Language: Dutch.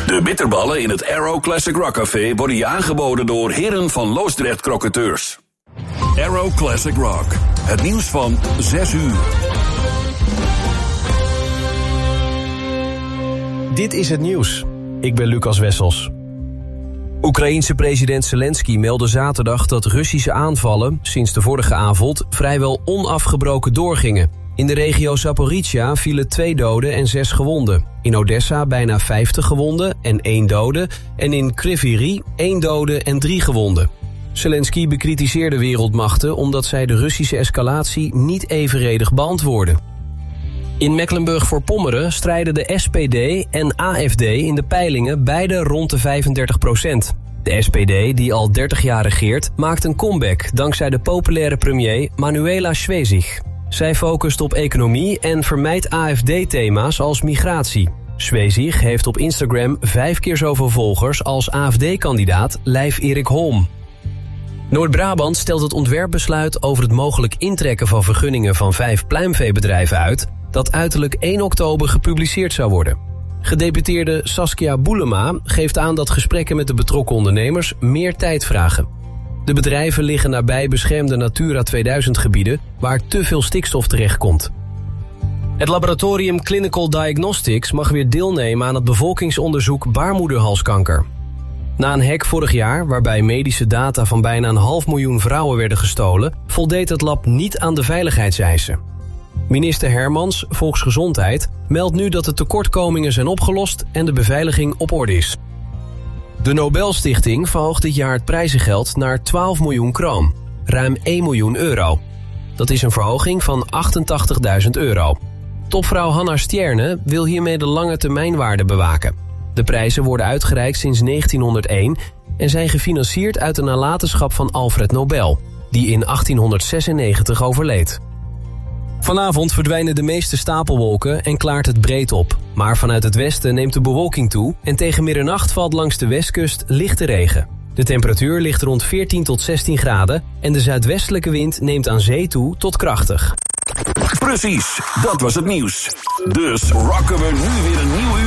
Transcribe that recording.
De bitterballen in het Arrow Classic Rock Café worden je aangeboden door Heren van Loosdrecht Crocateurs. Arrow Classic Rock. Het nieuws van 6 uur. Dit is het nieuws. Ik ben Lucas Wessels. Oekraïense president Zelensky meldde zaterdag dat Russische aanvallen sinds de vorige avond vrijwel onafgebroken doorgingen. In de regio Zaporizhia vielen 2 doden en 6 gewonden. In Odessa bijna 50 gewonden en 1 dode. En in Kryvyi Rih 1 dode en 3 gewonden. Zelensky bekritiseerde wereldmachten omdat zij de Russische escalatie niet evenredig beantwoorden. In Mecklenburg-Voorpommeren strijden de SPD en AFD in de peilingen beide rond de 35%. De SPD, die al 30 jaar regeert, maakt een comeback dankzij de populaire premier Manuela Schwesig. Zij focust op economie en vermijdt AFD-thema's als migratie. Schwesig heeft op Instagram 5 keer zoveel volgers als AFD-kandidaat Leif Erik Holm. Noord-Brabant stelt het ontwerpbesluit over het mogelijk intrekken van vergunningen van 5 pluimveebedrijven uit, dat uiterlijk 1 oktober gepubliceerd zou worden. Gedeputeerde Saskia Boelema geeft aan dat gesprekken met de betrokken ondernemers meer tijd vragen. De bedrijven liggen nabij beschermde Natura 2000 gebieden waar te veel stikstof terechtkomt. Het laboratorium Clinical Diagnostics mag weer deelnemen aan het bevolkingsonderzoek baarmoederhalskanker. Na een hack vorig jaar, waarbij medische data van bijna 500.000 vrouwen werden gestolen, voldeed het lab niet aan de veiligheidseisen. Minister Hermans, Volksgezondheid, meldt nu dat de tekortkomingen zijn opgelost en de beveiliging op orde is. De Nobelstichting verhoogt dit jaar het prijzengeld naar 12 miljoen kroon, ruim 1 miljoen euro. Dat is een verhoging van 88.000 euro. Topvrouw Hannah Stjerne wil hiermee de lange termijnwaarde bewaken. De prijzen worden uitgereikt sinds 1901 en zijn gefinancierd uit de nalatenschap van Alfred Nobel, die in 1896 overleed. Vanavond verdwijnen de meeste stapelwolken en klaart het breed op. Maar vanuit het westen neemt de bewolking toe en tegen middernacht valt langs de westkust lichte regen. De temperatuur ligt rond 14 tot 16 graden en de zuidwestelijke wind neemt aan zee toe tot krachtig. Precies, dat was het nieuws. Dus rocken we nu weer een nieuw uur.